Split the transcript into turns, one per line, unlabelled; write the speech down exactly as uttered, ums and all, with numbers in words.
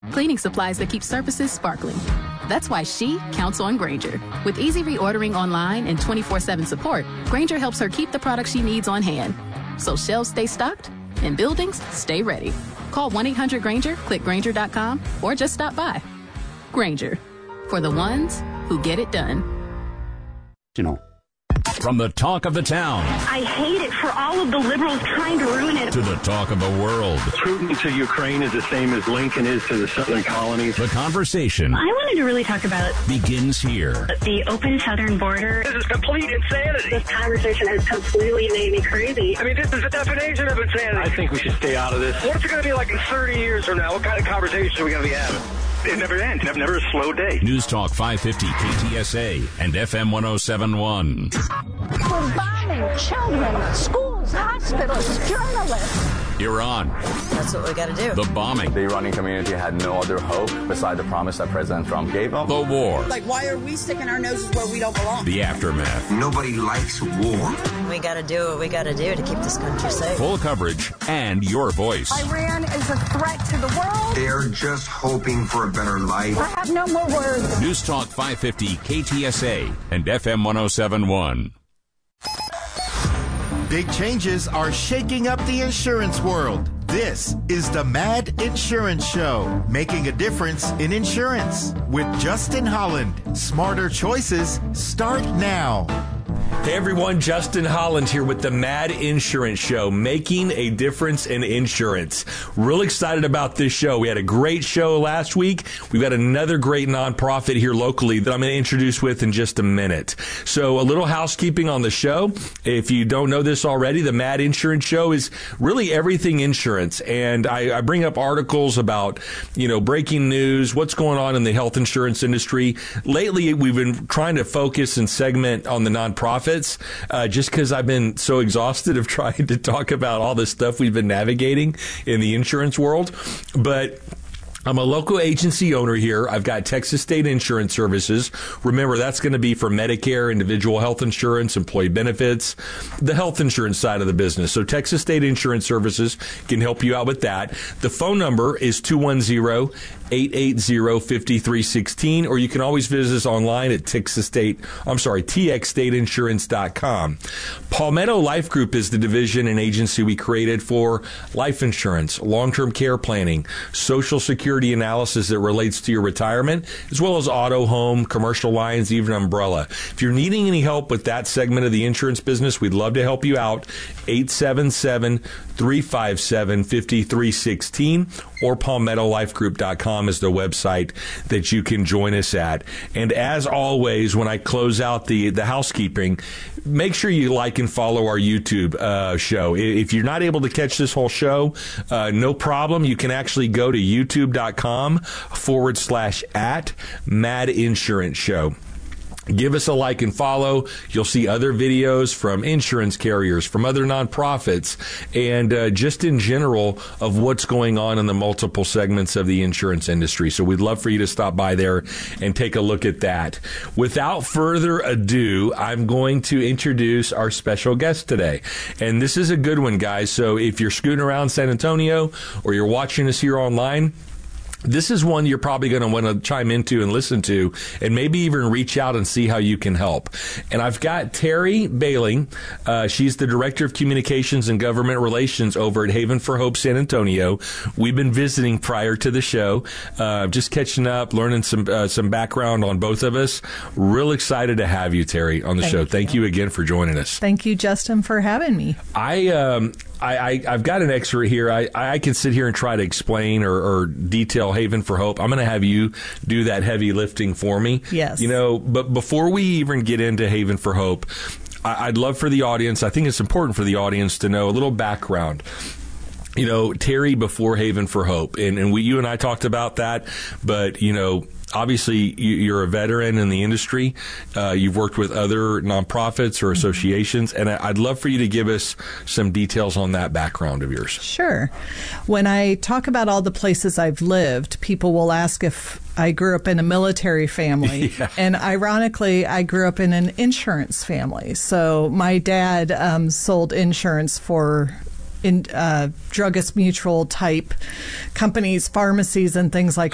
Cleaning supplies that keep surfaces sparkling. That's why she counts on Grainger. With easy reordering online and twenty-four seven support, Grainger helps her keep the products she needs on hand. So shelves stay stocked and buildings stay ready. Call one eight hundred Grainger, click Grainger dot com, or just stop by. Grainger, for the ones who get it done.
You know.
From the talk of the town.
I hate it for all of the liberals trying to ruin it.
To the talk of the world.
Putin to Ukraine is the same as Lincoln is to the southern colonies.
The conversation.
I wanted to really talk about
begins here.
The open southern border.
This is complete insanity.
This conversation has completely made me crazy.
I mean, this is the definition of insanity. I think we should stay out of this. What's it going to be like in thirty years from now? What kind of conversation are we going to be having? It never ends. Never, never a slow day.
News Talk five fifty K T S A and F M one oh seven point one.
We're bombing children, schools, hospitals, journalists.
Iran.
That's what we got to do.
The bombing.
The Iranian community had no other hope beside the promise that President Trump gave them.
The war.
Like, why are we sticking our noses where we don't belong?
The aftermath.
Nobody likes war.
We got to do what we got to do to keep this country safe.
Full coverage and your voice.
Iran is a threat to the world.
They're just hoping for a better life.
I have no more words.
News Talk five fifty K T S A and F M one oh seven point one.
Big changes are shaking up the insurance world. This is the Mad Insurance Show, making a difference in insurance with Justin Holland. Smarter choices start now.
Hey everyone, Justin Holland here with the Mad Insurance Show, making a difference in insurance. Real excited about this show. We had a great show last week. We've got another great nonprofit here locally that I'm going to introduce with in just a minute. So a little housekeeping on the show. If you don't know this already, the Mad Insurance Show is really everything insurance. And I, I bring up articles about, you know, breaking news, what's going on in the health insurance industry. Lately, we've been trying to focus and segment on the nonprofits. Uh, just because I've been so exhausted of trying to talk about all the stuff we've been navigating in the insurance world. But I'm a local agency owner here. I've got Texas State Insurance Services. Remember, that's going to be for Medicare, individual health insurance, employee benefits, the health insurance side of the business. So Texas State Insurance Services can help you out with that. The phone number is two one zero, eight eight zero, five three one six, or you can always visit us online at Texas State, I'm sorry, T X state insurance dot com. Palmetto Life Group is the division and agency we created for life insurance, long-term care planning, social security analysis that relates to your retirement, as well as auto, home, commercial lines, even umbrella. If you're needing any help with that segment of the insurance business, we'd love to help you out. eight seven seven, three five seven, five three one six or palmetto life group dot com is the website that you can join us at. And as always, when I close out the, the housekeeping, make sure you like and follow our YouTube uh, show. If you're not able to catch this whole show, uh, no problem. You can actually go to youtube.com forward slash at Mad Insurance Show. Give us a like and follow. You'll see other videos from insurance carriers, from other nonprofits, and uh, just in general of what's going on in the multiple segments of the insurance industry. So we'd love for you to stop by there and take a look at that. Without further ado, I'm going to introduce our special guest today. And this is a good one, guys. So if you're scooting around San Antonio or you're watching us here online, this is one you're probably going to want to chime into and listen to, and maybe even reach out and see how you can help. And I've got Terry Bailing. Uh, she's the Director of Communications and Government Relations over at Haven for Hope San Antonio. We've been visiting prior to the show, uh, just catching up, learning some uh, some background on both of us. Real excited to have you, Terry, on the
Thank
show.
You.
Thank you again for joining us.
Thank you, Justin, for having me.
I um. I, I, I've got an extra here. I, I can sit here and try to explain or, or detail Haven for Hope. I'm going to have you do that heavy lifting for me.
Yes.
You know, but before we even get into Haven for Hope, I, I'd love for the audience, I think it's important for the audience to know a little background. You know, Terry before Haven for Hope, and, and we, you and I talked about that, but, you know, obviously, you're a veteran in the industry. Uh, you've worked with other nonprofits or associations, and I'd love for you to give us some details on that background of yours.
Sure. When I talk about all the places I've lived, people will ask if I grew up in a military family. Yeah. And ironically, I grew up in an insurance family. So my dad um, sold insurance for in uh, druggist mutual type companies, pharmacies, and things like